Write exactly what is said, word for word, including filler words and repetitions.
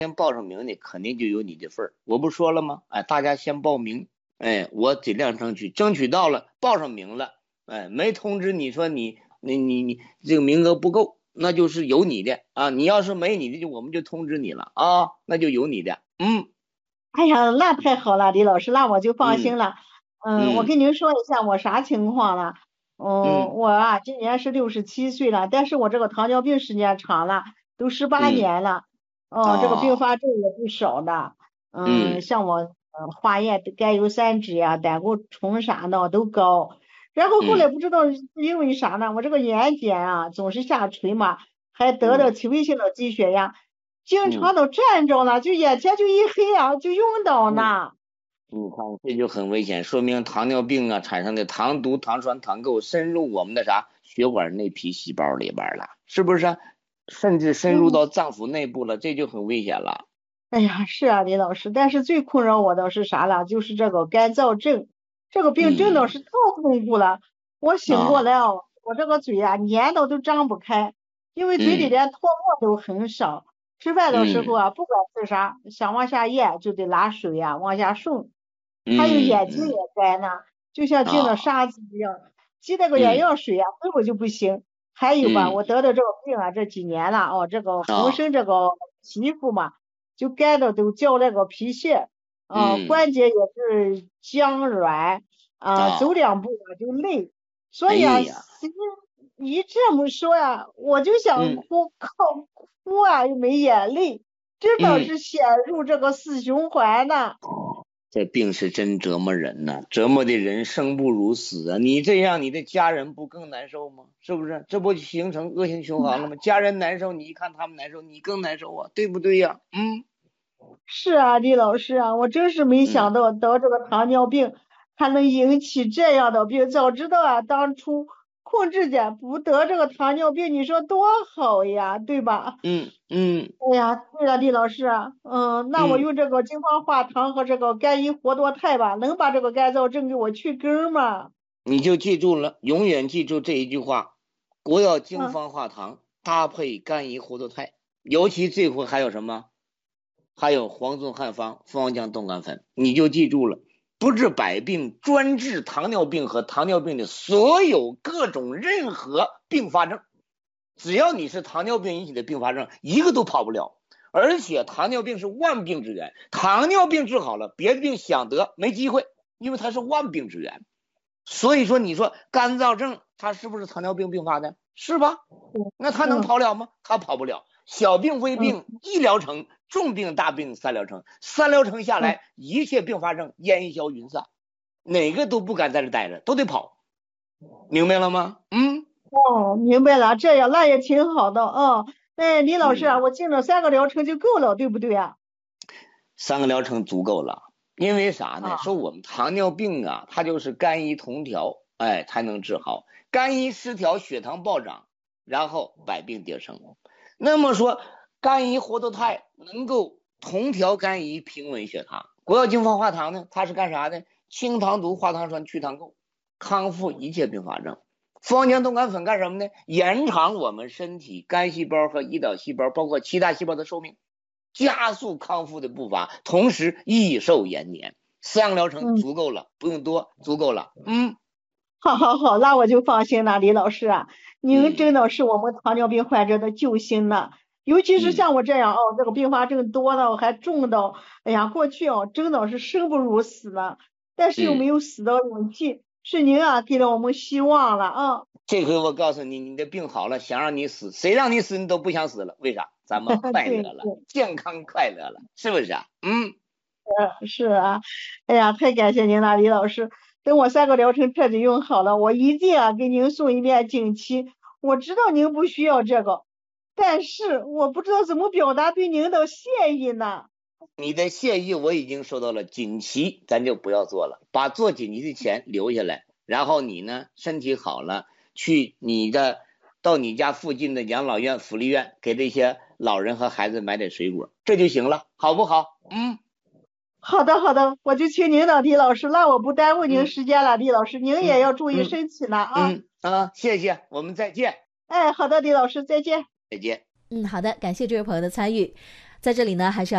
先报上名的肯定就有你的份儿。我不说了吗？哎，大家先报名，哎，我尽量争取，争取到了报上名了，哎，没通知你说你你你你这个名额不够，那就是有你的啊。你要是没你的，就我们就通知你了啊，那就有你的。嗯哎呀，那太好了，李老师，那我就放心嗯了。嗯，我嗯跟您说一下我啥情况了。嗯， 嗯我啊今年是六十七岁了，但是我这个糖尿病时间长了，都十八嗯年了。哦，这个并啊发症也不少的。嗯， 嗯像我呃化验甘油三酯呀、胆固醇啥的都高。然后后来嗯不知道是因为啥呢，我这个眼睑啊总是下垂嘛，还得了嗯轻微性的低血压。经嗯常都站着了，就眼前就一黑啊，就晕倒嗯。 呢。 你看，这就很危险，说明糖尿病啊产生的糖毒、糖酸、糖垢深入我们的啥血管内皮细胞里边了，是不是啊？甚至深入嗯， 到脏腑内部了，这就很危险了。 哎呀，是啊，李老师，但是最困扰我的是啥了？就是这个干燥症，这个病真的嗯是太恐怖了。我醒过来啊哦，我这个嘴啊粘到都张不开，因为嘴里嗯连唾沫都很少。吃饭的时候嗯啊，不管吃啥，想往下咽就得拿水呀、往下顺。还有眼睛也嗯嗯干呢，就像进了啊沙子一样，挤那个眼嗯药水啊，根本就不行。还有吧，我嗯得的这个病啊，这几年了哦，这个浑啊身这个皮肤嘛，就干的都叫那个皮屑，呃， 嗯关节也是僵软，啊、走啊， 两步啊就累。所哎以啊， 呀， 一一这么说呀、我就想嗯哭，靠哭啊又没眼泪，真的嗯。 是陷入这个死循环呢。 这病是真折磨人呐、折磨的人生不如死啊！你这样，你的家人不更难受吗？是不是？这不形成恶性循环了吗？家人难受，你一看他们难受，你更难受啊，对不对呀？嗯是啊，李老师啊，我真是没嗯。 想到得这个糖尿病还能引起这样的病。早知道啊，当初控制点不得这个糖尿病，你说多好呀，对吧？ 嗯嗯哎呀，对了，李老师啊，嗯，那我嗯， 用这个金黄化糖和这个甘医活多肽吧，能把这个干燥症给我去根儿吗？ 你就记住了，永远记住这一句话：国药经嗯方化糖搭配甘怡活络肽，尤其这回还有什么？还有黄宗汉方蜂王浆冻干粉，你就记住了，不治百病，专治糖尿病和糖尿病的所有各种任何并发症。只要你是糖尿病引起的并发症，一个都跑不了。而且糖尿病是万病之源，糖尿病治好了，别的病想得没机会，因为它是万病之源。所以说，你说干燥症它是不是糖尿病并发的？是吧？那他能嗯跑了吗？他跑不了。小病、微嗯病一疗程，重病、大病三疗程，三疗程下嗯， 来，一切并发症烟消云散，哪个都不敢在这待着，都得跑，明白了吗？嗯哦，明白了，这样那也挺好的哦。那李老师啊， 嗯， 我进了三个疗程就够了，对不对啊？ 三个疗程足够了。因为啥呢？ 啊。 说我们糖尿病啊，它就是肝胰同调，哎，才能治好。肝胰失调，血糖暴涨，然后百病迭生。那么说，肝胰活动肽能够同调肝胰，平稳血糖。国药精方化糖呢，它是干啥的？清糖毒、化糖酸、去糖垢，康复一切并发症。蜂王浆冻干粉干什么呢？延长我们身体肝细胞和胰岛细胞，包括其他细胞的寿命，加速康复的步伐，同时益寿延年。三个疗程嗯。 足够了，不用多，足够了。嗯好好好，那我就放心了，李老师啊，您嗯真的是我们糖尿病患者的救星呢。尤其是嗯像我这样哦，这个并发症多的还重的，哎呀，过去哦真的是生不如死呢，但是又没嗯。 有死的勇气，是您啊给了我们希望了啊。 这回我告诉你，你的病好了，想让你死，谁让你死你都不想死了。为啥？咱们快乐了， 对对， 健康快乐了，是不是啊？嗯是啊，哎呀，太感谢您了，李老师。等我三个疗程彻底用好了，我一定啊给您送一面锦旗。我知道您不需要这个，但是我不知道怎么表达对您的谢意呢。 你的谢意我已经收到了，锦旗咱就不要做了，把做锦旗的钱留下来，然后你呢身体好了，去你的到你家附近的养老院、福利院给这些老人和孩子买点水果，这就行了，好不好？嗯好的，好的，我就听您的，李老师，那我不耽误您嗯时间了，李老师，您也嗯要注意嗯身体呢啊。 嗯啊，谢谢，我们再见， 哎，好的，李老师，再见。 再见。 嗯，好的，感谢这位朋友的参与，在这里呢，还是要。